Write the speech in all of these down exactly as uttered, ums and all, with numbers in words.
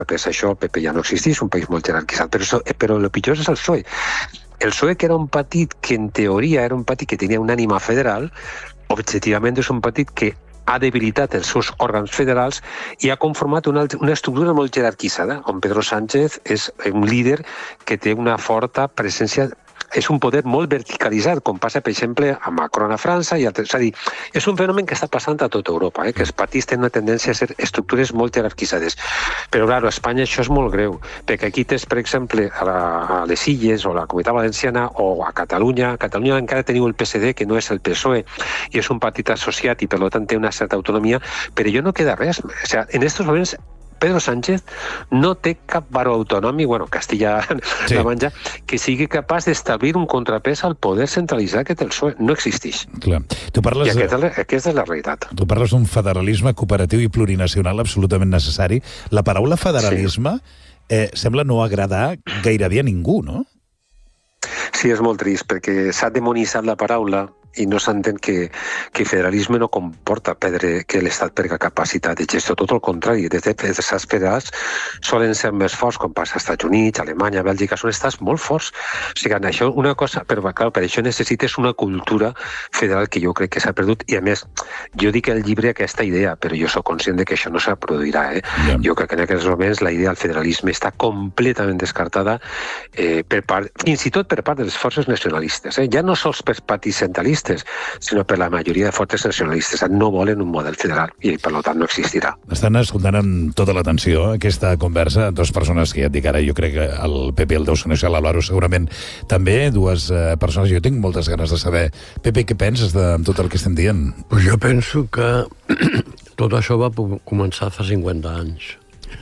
després això, el P P ja no existeix, un país molt jerarquitzat, però, això, però el pitjor és el P S O E. El P S O E, que era un partit que en teoria era un partit que tenia una ànima federal, objectivament és un partit que ha debilitat els seus òrgans federals i ha conformat una, una estructura molt jerarquitzada, on Pedro Sánchez és un líder que té una forta presència, és un poder molt verticalitzat, com passa, per exemple, a Macron a França, i altres. És a dir, és un fenomen que està passant a tota Europa, eh? que els partits tenen una tendència a ser estructures molt jerarquitzades. Però, clar, a Espanya això és molt greu, perquè aquí tens, per exemple, a, la, a les Illes o la Comunitat Valenciana o a Catalunya. A Catalunya encara teniu el P S D, que no és el P S O E, i és un partit associat i, per tant, té una certa autonomia, però jo no queda res. O sigui, en aquests moments Pedro Sánchez no té cap baró autonòmic, bueno, Castilla-La sí. Mancha, que sigui capaç d'establir un contrapès al poder centralitzat que té el P S O E. No existeix. Clar. Tu parles I aquesta, de... aquesta és la realitat. Tu parles d'un federalisme cooperatiu i plurinacional absolutament necessari. La paraula federalisme sí. eh, sembla no agradar gairebé a ningú, no? Sí, és molt trist, perquè s'ha demonitzat la paraula i no s'entén que, que federalisme no comporta perdre que l'Estat perga capacitat de gestió, tot el contrari. Des de els estats federals solen ser més forts, com passa als Estats Units, Alemanya, Bèlgica, són estats molt forts. O sigui, això una cosa, però clar, per això necessites una cultura federal que jo crec que s'ha perdut, i a més, jo dic al llibre aquesta idea, però jo sóc conscient de que això no s'ha produirà. Eh? Yeah. Jo crec que en aquests moments la idea del federalisme està completament descartada, eh, per part, fins i tot per part de les forces nacionalistes. Eh? Ja no sols per partits centralistes, sinó per la majoria de forces nacionalistes. No volen un model federal i, per tant, no existirà. Estan escoltant amb tota l'atenció aquesta conversa dues persones que ja et dic ara, jo crec que el Pepe el deu conèixer, l'Álvaro segurament també, dues eh, persones. Jo tinc moltes ganes de saber, Pepe, què penses de tot el que estem dient? Pues jo penso que tot això va començar fa cinquanta anys.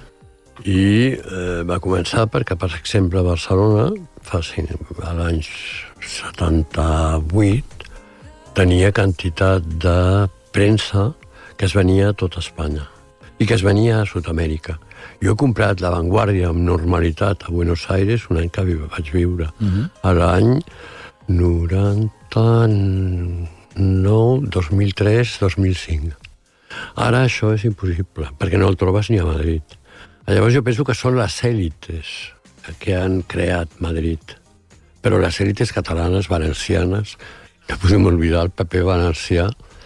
I eh, va començar perquè, per exemple, a Barcelona, fa l'any setanta-vuit, tenia quantitat de premsa que es venia a tota Espanya i que es venia a Sud-amèrica. Jo he comprat La Vanguardia amb normalitat a Buenos Aires un any que vaig viure, uh-huh. a l'any noranta-nou, dos mil tres, dos mil cinc. Ara això és impossible, perquè no el trobes ni a Madrid. Llavors jo penso que són les èlites que han creat Madrid, però les èlites catalanes, valencianes, que podem oblidar el paper valencià,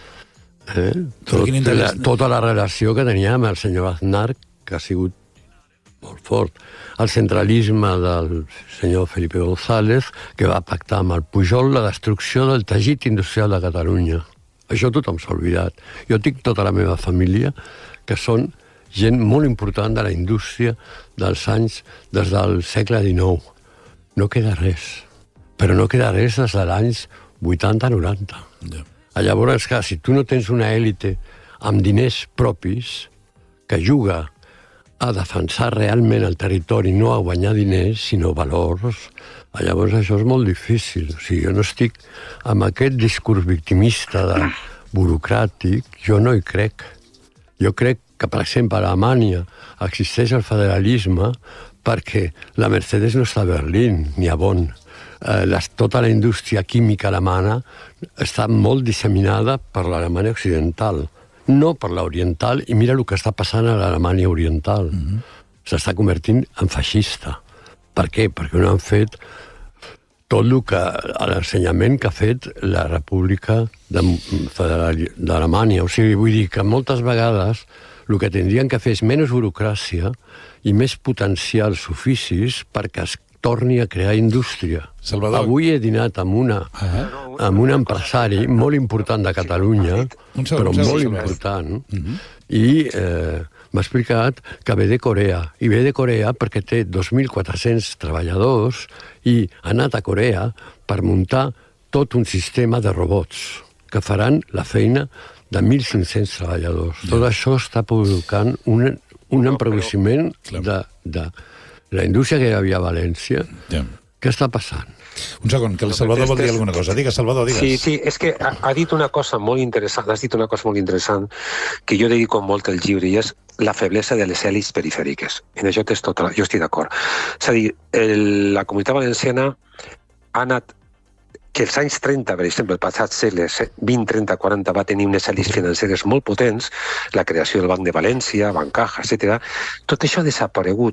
eh? Tot, la, tota la relació que tenia amb el senyor Aznar, que ha sigut molt fort. El centralisme del senyor Felipe González, que va pactar amb el Pujol la destrucció del teixit industrial de Catalunya. Això tothom s'ha oblidat. Jo tinc tota la meva família, que són gent molt important de la indústria dels anys, des del segle dinou. No queda res. Però no queda res des de l'anys vuitanta noranta. Yeah. Llavors, clar, si tu no tens una èlite amb diners propis que juga a defensar realment el territori, no a guanyar diners, sinó valors, llavors això és molt difícil. O sigui, jo no estic amb aquest discurs victimista de burocràtic, jo no hi crec. Jo crec que, per exemple, a Alemanya existeix el federalisme perquè la Mercedes no està a Berlín ni a Bonn. Eh, les, tota la indústria química alemana està molt disseminada per l'Alemanya occidental, no per l'oriental, i mira el que està passant a l'Alemanya oriental. Mm-hmm. S'està convertint en feixista. Per què? Perquè no han fet tot el que, l'ensenyament que ha fet la República d'Alemanya. O sigui, vull dir que moltes vegades el que tindrien que fer és menys burocràcia i més potenciar els oficis perquè es torni a crear indústria. Salvador. Avui he dinat amb, una, uh-huh. amb un empresari molt important de Catalunya, un segon, però un segon, molt segon. important, uh-huh. i eh, m'ha explicat que ve de Corea. I ve de Corea perquè té dos mil quatre-cents treballadors i ha anat a Corea per muntar tot un sistema de robots que faran la feina de mil cinc-cents treballadors. Ja. Tot això està provocant un, un empobreciment de, de la indústria que hi havia a València. Ja. Què està passant? Un segon, que el Salvador vol dir alguna cosa. Digues, Salvador, digues. Sí, sí, és que ha, ha dit una cosa molt interessant, has dit una cosa molt interessant que jo dedico molt al llibre, i és la feblesa de les èlits perifèriques. En això tens tota la... jo estic d'acord. És a dir, el, la Comunitat Valenciana ha anat que els anys trenta, per exemple, el passat segle vint, trenta, quaranta, va tenir unes èlits financeres molt potents, la creació del Banc de València, Bancaja, etcètera. Tot això ha desaparegut.